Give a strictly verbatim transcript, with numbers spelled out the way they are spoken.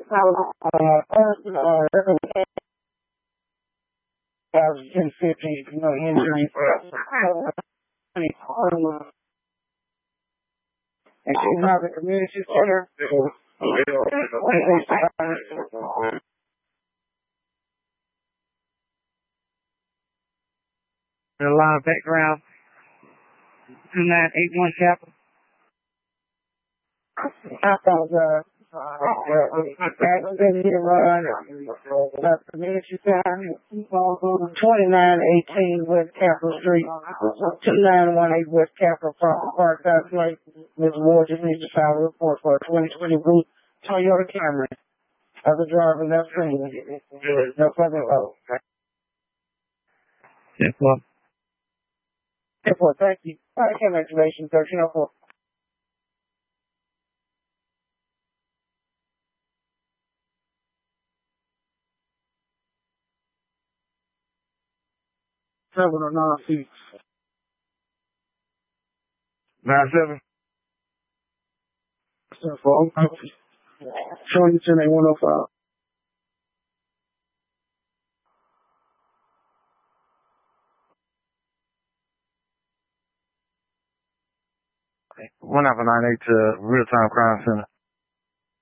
ten fifteen, no injury. And she's not the community center. The live background, two nine eight one Capital. I thought, uh, uh, community center, twenty-nine eighteen West Capitol Street, two nine one eight West Capitol Park, South Lake. Miz Ward just needs to file a report for a twenty twenty blue Toyota Camry. Other driver left lane. No further road. ten four. ten four, thank you. All right, cam activation, thirteen oh four. Seven or nine feet. Nine seven. Ten four. Showing you ten eight one oh five. one nine nine eight to Real Time Crime Center.